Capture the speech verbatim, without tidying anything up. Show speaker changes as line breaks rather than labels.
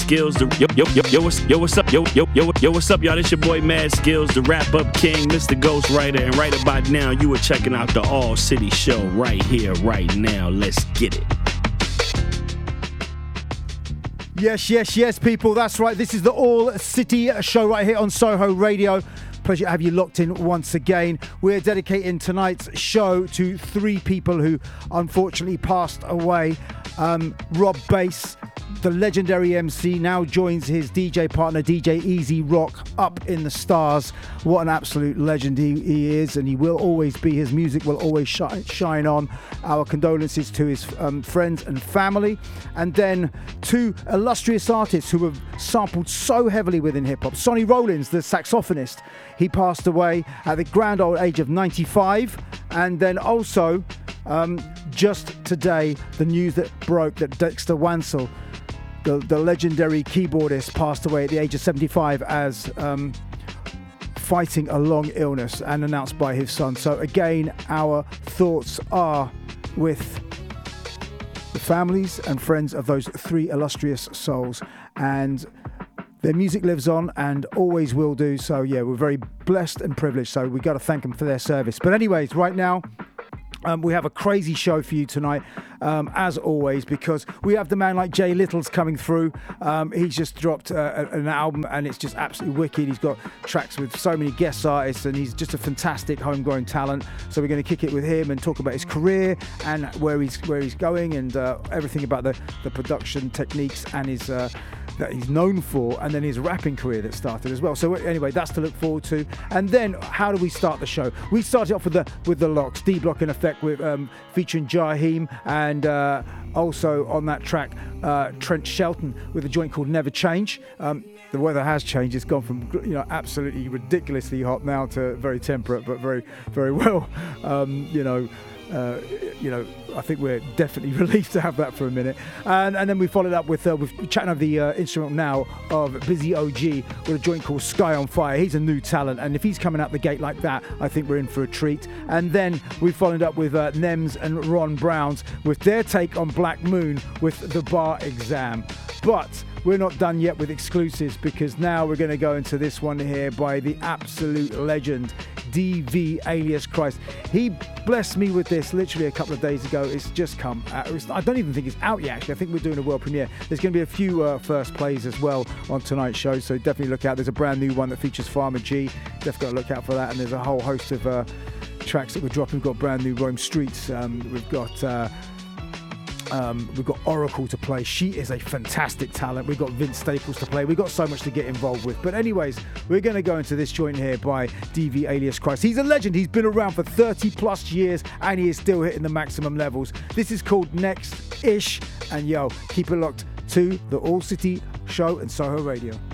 Skills. The, yo, yo, yo, yo, what's, yo, what's up? Yo, yo, yo, yo, what's up, y'all? This your boy Mad Skills, the wrap up king, Mister Ghostwriter, and right about now, you are checking out the All City Show right here, right now. Let's get it.
Yes, yes, yes, people. That's right. This is the All City Show right here on Soho Radio. Pleasure to have you locked in once again. We're dedicating tonight's show to three people who unfortunately passed away. Um, Rob Bass, the legendary M C, now joins his D J partner, D J Easy Rock, up in the stars. What an absolute legend he, he is, and he will always be. His music will always shine, shine on. Our condolences to his um, friends and family. And then two illustrious artists who have sampled so heavily within hip-hop. Sonny Rollins, the saxophonist, he passed away at the grand old age of ninety-five. And then also, um, just today, the news that broke that Dexter Wansel, the, the legendary keyboardist, passed away at the age of seventy-five as um, fighting a long illness, and announced by his son. So again, our thoughts are with the families and friends of those three illustrious souls, and their music lives on and always will do. So yeah, we're very blessed and privileged, so we've got to thank them for their service. But anyways, right now, Um, we have a crazy show for you tonight, um, as always, because we have the man like Jay Littles coming through. Um, he's just dropped uh, an album, and it's just absolutely wicked. He's got tracks with so many guest artists, and he's just a fantastic homegrown talent. So we're going to kick it with him and talk about his career and where he's where he's going, and uh, everything about the, the production techniques and his uh, that he's known for, and then his rapping career that started as well. So anyway, that's to look forward to. And then how do we start the show? We started off with the with the locks, D Block in Effect, with um, featuring Jaheim, and uh, also on that track uh, Trent Shelton with a joint called Never Change. Um, the weather has changed. It's gone from, you know, absolutely ridiculously hot now to very temperate, but very very well. Um, you know. Uh, you know, I think we're definitely relieved to have that for a minute. And and then we followed up with uh, with chatting over the uh, instrument now of Busy O G with a joint called Sky on Fire. He's a new talent, and if he's coming out the gate like that, I think we're in for a treat. And then we followed up with uh, Nems and Ron Browns with their take on Black Moon with The Bar Exam. But we're not done yet with exclusives, because now we're going to go into this one here by the absolute legend, D V alias Christ. He blessed me with this literally a couple of days ago. It's just come out. It's, I don't even think it's out yet, actually. I think we're doing a world premiere. There's going to be a few uh, first plays as well on tonight's show, so definitely look out. There's a brand new one that features Farmer G. Definitely got to look out for that. And there's a whole host of uh, tracks that we're dropping. We've got brand new Rome Streets. Um, we've got... Uh, Um, we've got Oracle to play. She is a fantastic talent. We've got Vince Staples to play. We've got so much to get involved with. But anyways, we're going to go into this joint here by D V alias Christ. He's a legend. He's been around for thirty plus years, and he is still hitting the maximum levels. This is called Next-ish. And yo, keep it locked to the All City Show and Soho Radio.